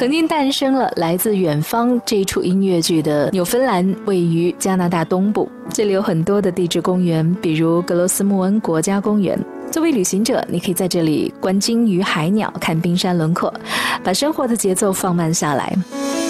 曾经诞生了来自远方这一出音乐剧的纽芬兰位于加拿大东部，这里有很多的地质公园，比如格罗斯穆恩国家公园。作为旅行者，你可以在这里观鲸鱼海鸟，看冰山轮廓，把生活的节奏放慢下来。